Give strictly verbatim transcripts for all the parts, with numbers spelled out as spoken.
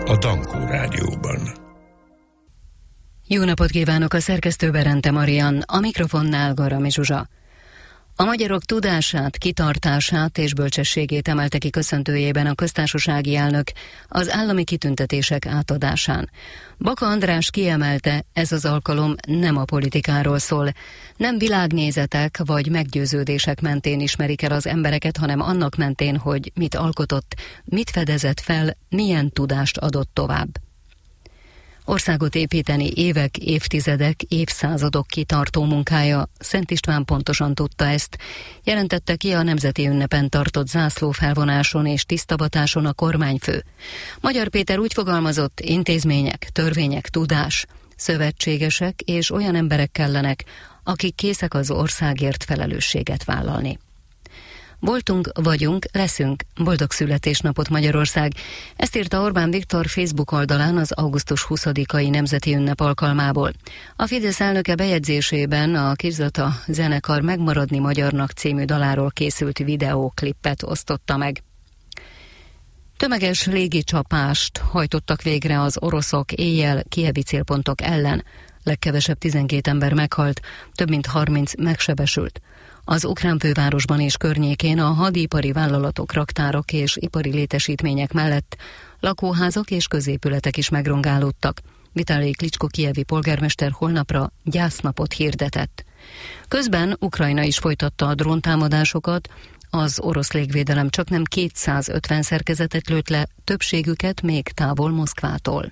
a Dankó Rádióban. Jó napot kívánok, a szerkesztő Berente Marian, a mikrofonnál Garami Zsuzsa. A magyarok tudását, kitartását és bölcsességét emelte ki köszöntőjében a köztársasági elnök az állami kitüntetések átadásán. Baka András kiemelte, ez az alkalom nem a politikáról szól. Nem világnézetek vagy meggyőződések mentén ismerik el az embereket, hanem annak mentén, hogy mit alkotott, mit fedezett fel, milyen tudást adott tovább. Országot építeni évek, évtizedek, évszázadok kitartó munkája, Szent István pontosan tudta ezt, jelentette ki a nemzeti ünnepen tartott zászlófelvonáson és tisztavatáson a kormányfő. Magyar Péter úgy fogalmazott, intézmények, törvények, tudás, szövetségesek és olyan emberek kellenek, akik készek az országért felelősséget vállalni. Voltunk, vagyunk, leszünk. Boldog születésnapot Magyarország. Ezt írta Orbán Viktor Facebook oldalán az augusztus huszadikai nemzeti ünnep alkalmából. A Fidesz elnöke bejegyzésében a Kiszata zenekar Megmaradni magyarnak című daláról készült videóklippet osztotta meg. Tömeges légicsapást hajtottak végre az oroszok éjjel kijevi célpontok ellen. Legkevesebb tizenkét ember meghalt, több mint harminc megsebesült. Az ukrán fővárosban és környékén a hadipari vállalatok, raktárok és ipari létesítmények mellett lakóházak és középületek is megrongálódtak. Vitali Klitschko kijevi polgármester holnapra gyásznapot hirdetett. Közben Ukrajna is folytatta a dróntámadásokat, az orosz légvédelem csaknem kétszázötven szerkezetet lőtt le, többségüket még távol Moszkvától.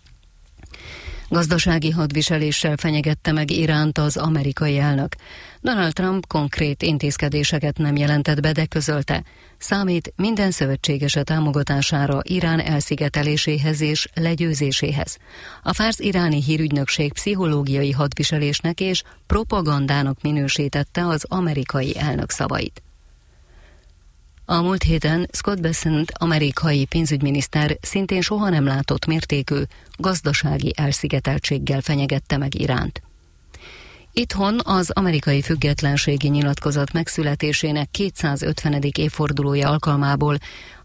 Gazdasági hadviseléssel fenyegette meg Iránt az amerikai elnök. Donald Trump konkrét intézkedéseket nem jelentett be, de közölte, számít minden szövetségese támogatására Irán elszigeteléséhez és legyőzéséhez. A Fárs iráni hírügynökség pszichológiai hadviselésnek és propagandának minősítette az amerikai elnök szavait. A múlt héten Scott Bessent amerikai pénzügyminiszter szintén soha nem látott mértékű gazdasági elszigeteltséggel fenyegette meg Iránt. Itthon az amerikai függetlenségi nyilatkozat megszületésének kétszázötvenedik évfordulója alkalmából